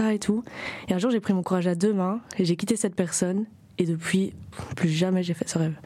et tout. Et un jour, j'ai pris mon courage à 2 mains et j'ai quitté cette personne. Et depuis, plus jamais j'ai fait ce rêve.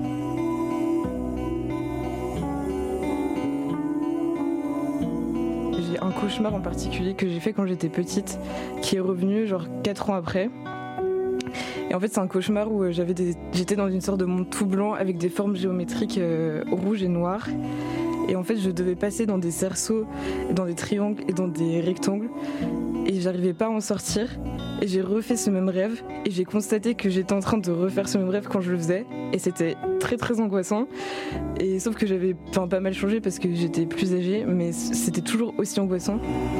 J'ai un cauchemar en particulier que j'ai fait quand j'étais petite, qui est revenu genre 4 ans après. Et en fait, c'est un cauchemar où j'étais dans une sorte de monde tout blanc avec des formes géométriques rouges et noires. Et en fait, je devais passer dans des cerceaux, dans des triangles et dans des rectangles. Et j'arrivais pas à en sortir. Et j'ai refait ce même rêve. Et j'ai constaté que j'étais en train de refaire ce même rêve quand je le faisais. Et c'était très très angoissant. Et sauf que j'avais pas mal changé parce que j'étais plus âgée. Mais c'était toujours aussi angoissant.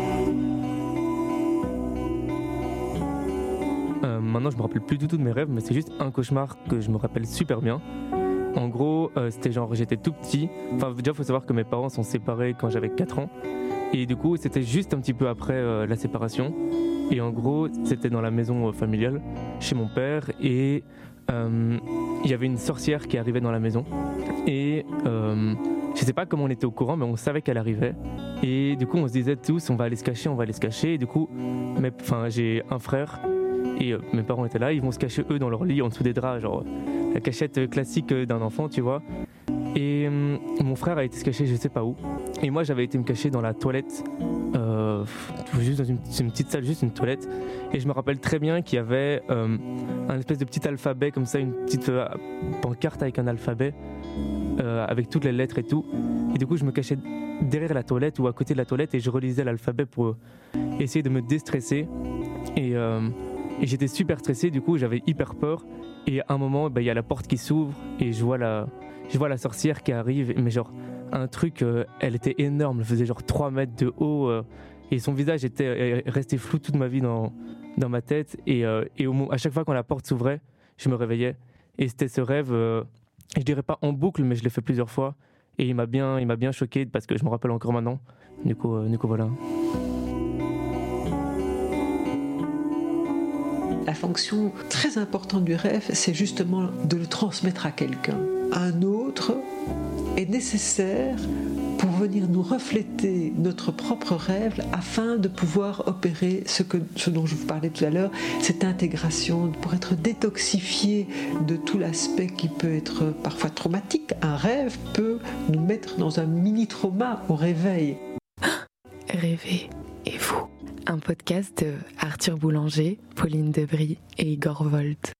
Maintenant, je me rappelle plus du tout de mes rêves, mais c'est juste un cauchemar que je me rappelle super bien. En gros, c'était genre, j'étais tout petit. Enfin, déjà, il faut savoir que mes parents sont séparés quand j'avais 4 ans. Et du coup, c'était juste un petit peu après la séparation. Et en gros, c'était dans la maison familiale, chez mon père. Et il y avait une sorcière qui arrivait dans la maison. Et je sais pas comment on était au courant, mais on savait qu'elle arrivait. Et du coup, on se disait tous, on va aller se cacher, on va aller se cacher. Et du coup, j'ai un frère. Et mes parents étaient là, ils vont se cacher eux dans leur lit en dessous des draps, genre la cachette classique d'un enfant, tu vois. Et mon frère a été se cacher je sais pas où. Et moi j'avais été me cacher dans la toilette, juste dans une petite salle, juste une toilette. Et je me rappelle très bien qu'il y avait un espèce de petit alphabet comme ça, une petite pancarte avec un alphabet, avec toutes les lettres et tout. Et du coup je me cachais derrière la toilette ou à côté de la toilette et je relisais l'alphabet pour essayer de me déstresser. Et j'étais super stressé, du coup j'avais hyper peur. Et à un moment, il y a la porte qui s'ouvre et je vois la sorcière qui arrive. Mais genre, un truc, elle était énorme, elle faisait genre 3 mètres de haut. Et son visage était resté flou toute ma vie dans ma tête. Et à chaque fois quand la porte s'ouvrait, je me réveillais. Et c'était ce rêve, je dirais pas en boucle, mais je l'ai fait plusieurs fois. Et il m'a bien choqué parce que je me rappelle encore maintenant. Du coup voilà. La fonction très importante du rêve, c'est justement de le transmettre à quelqu'un. Un autre est nécessaire pour venir nous refléter notre propre rêve afin de pouvoir opérer ce dont je vous parlais tout à l'heure, cette intégration, pour être détoxifié de tout l'aspect qui peut être parfois traumatique. Un rêve peut nous mettre dans un mini-trauma au réveil. Rêver et vous. Un podcast de Arthur Boulanger, Pauline Debris et Igor Volt.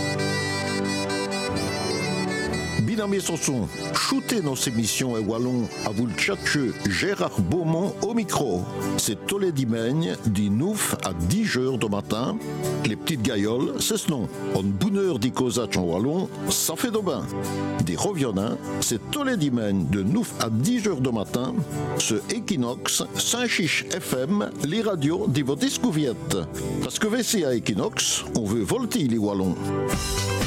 Binamie Sanson, shooter dans ces missions et wallon à vous le tchatcheux Gérard Beaumont au micro. C'est tous les dimanches, du 9 à 10 heures du matin. Les petites gailloles, c'est ce nom. En bonne heure d'Icosach en wallon, ça fait de bain. Des revionnins, c'est tous les dimanches de 9 à 10 heures du matin. Ce Equinox, Saint-Chiche FM, les radios de vos discouviette. Parce que ici à Equinox, on veut volter les wallons.